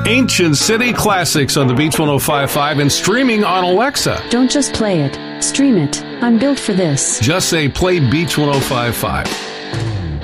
Ancient City Classics on the Beach 105.5 and streaming on Alexa. Don't just play it. Stream it. I'm built for this. Just say play Beach 105.5.